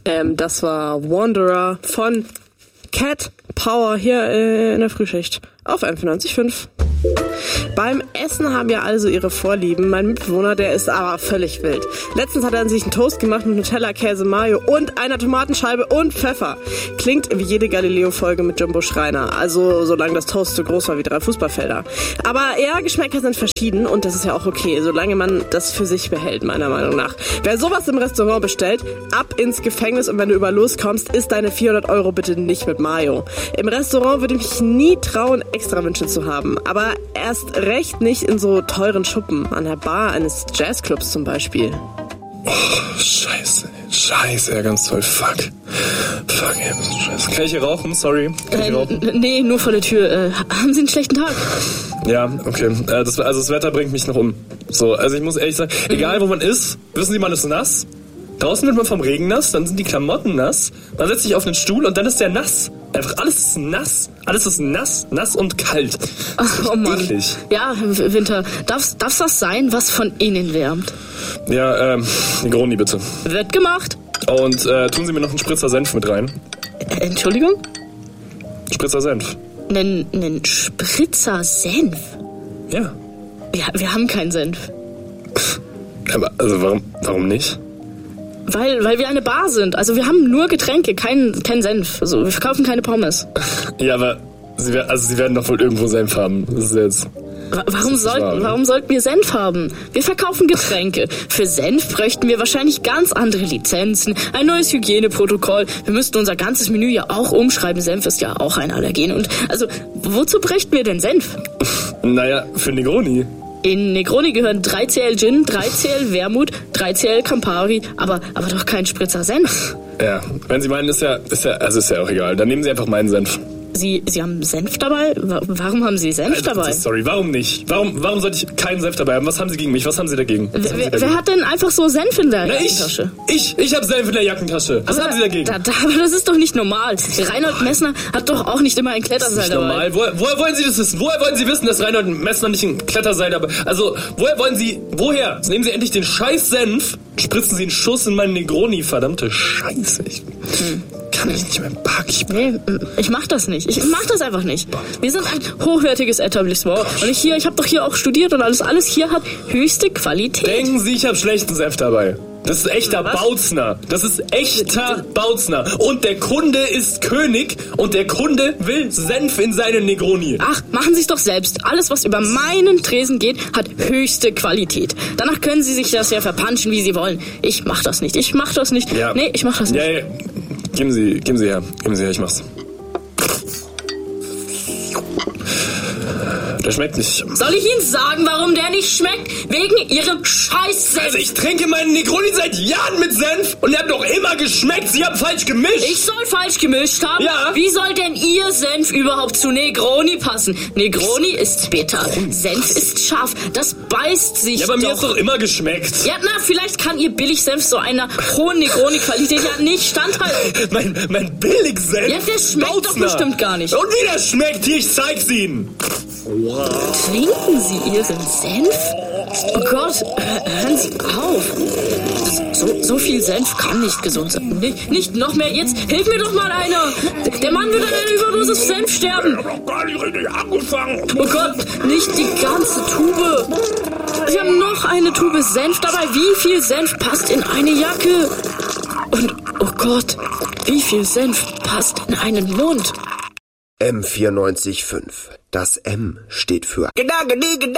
Das war Wanderer von Cat Power hier in der Frühschicht auf M94.5. Beim Essen haben ja alle so ihre Vorlieben. Mein Mitbewohner, der ist aber völlig wild. Letztens hat er sich einen Toast gemacht mit Nutella, Käse, Mayo und einer Tomatenscheibe und Pfeffer. Klingt wie jede Galileo-Folge mit Jumbo Schreiner. Also solange das Toast so groß war wie 3 Fußballfelder. Aber ja, Geschmäcker sind verschieden und das ist ja auch okay, solange man das für sich behält, meiner Meinung nach. Wer sowas im Restaurant bestellt, ab ins Gefängnis, und wenn du über loskommst, isst deine 400 € bitte nicht mit Mayo. Im Restaurant würde ich mich nie trauen, Extrawünsche zu haben. Aber erst recht nicht in so teuren Schuppen. An der Bar eines Jazzclubs zum Beispiel. Oh, Scheiße, ja, ganz toll. Fuck, ey, Scheiße. Kann ich hier rauchen? Sorry. Kann ich hier rauchen? Nee, nur vor der Tür. Haben Sie einen schlechten Tag? Ja, okay. Das Wetter bringt mich noch um. So, also ich muss ehrlich sagen, egal wo man ist, wissen Sie, man ist nass. Draußen wird man vom Regen nass, dann sind die Klamotten nass. Man setzt sich auf einen Stuhl und dann ist der nass. Einfach alles ist nass. Alles ist nass und kalt. Oh Mann. Eklig. Ja, Winter, darf's das sein, was von innen wärmt? Ja, Negroni bitte. Wird gemacht. Und tun Sie mir noch einen Spritzer Senf mit rein. Entschuldigung? Spritzer Senf. Nen Spritzer Senf? Ja. Ja, wir haben keinen Senf. Aber, also warum nicht? Weil wir eine Bar sind. Also wir haben nur Getränke, kein Senf. Also wir verkaufen keine Pommes. Ja, aber Sie werden doch wohl irgendwo Senf haben. Das ist jetzt... Warum sollten wir Senf haben? Wir verkaufen Getränke. Für Senf bräuchten wir wahrscheinlich ganz andere Lizenzen, ein neues Hygieneprotokoll. Wir müssten unser ganzes Menü ja auch umschreiben. Senf ist ja auch ein Allergen. Und also, wozu bräuchten wir denn Senf? Naja, für Negroni. In Negroni gehören 3cl Gin, 3cl Wermut, 3cl Campari, aber doch kein Spritzer Senf. Ja, wenn Sie meinen, ist ja auch egal. Dann nehmen Sie einfach meinen Senf. Sie haben Senf dabei? Warum haben Sie Senf dabei? Sorry, warum nicht? Warum sollte ich keinen Senf dabei haben? Was haben Sie gegen mich? Was haben Sie dagegen? Wer hat denn einfach so Senf in der Jackentasche? Ich habe Senf in der Jackentasche. Was haben Sie dagegen? Aber das ist doch nicht normal. Reinhold Messner hat doch auch nicht immer ein Kletterseil dabei. Normal. Woher wollen Sie das wissen? Woher wollen Sie wissen, dass Reinhold Messner nicht ein Kletterseil dabei hat? Also, woher? Nehmen Sie endlich den scheiß Senf, spritzen Sie einen Schuss in meinen Negroni, verdammte Scheiße. Kann ich nicht mehr im Park. Nee, ich mach das nicht. Ich mach das einfach nicht. Wir sind ein hochwertiges Etablissement. Und ich habe doch hier auch studiert und alles hier hat höchste Qualität. Denken Sie, ich habe schlechten Senf dabei. Das ist echter Bautzner. Bautzner. Und der Kunde ist König und der Kunde will Senf in seine Negroni. Ach, machen Sie es doch selbst. Alles, was über meinen Tresen geht, hat höchste Qualität. Danach können Sie sich das ja verpanschen, wie Sie wollen. Ich mach das nicht. Ja. Nee, ich mach das nicht. Ja. Geben Sie her, ich mach's. Der schmeckt nicht. Soll ich Ihnen sagen, warum der nicht schmeckt? Wegen Ihrem Scheiß-Senf. Also ich trinke meinen Negroni seit Jahren mit Senf und der hat doch immer geschmeckt. Sie haben falsch gemischt. Ich soll falsch gemischt haben? Ja. Wie soll denn Ihr Senf überhaupt zu Negroni passen? Negroni ist bitter, Senf ist scharf. Das beißt sich doch. Ja, aber mir hat's doch immer geschmeckt. Ja, vielleicht kann Ihr Billigsenf so einer hohen Negroni-Qualität ja nicht standhalten. Mein Billigsenf? Ja, der schmeckt doch bestimmt gar nicht. Und wie der schmeckt? Hier, ich zeig's Ihnen. Wow. Trinken Sie Ihren Senf? Oh Gott, hören Sie auf. So viel Senf kann nicht gesund sein. Nicht noch mehr. Jetzt hilf mir doch mal einer. Der Mann wird an einer Überdosis Senf sterben. Ich hab doch gar nicht richtig angefangen. Oh Gott, nicht die ganze Tube. Sie haben noch eine Tube Senf dabei. Wie viel Senf passt in eine Jacke? Und, oh Gott, wie viel Senf passt in einen Mund? M94.5. Das M steht für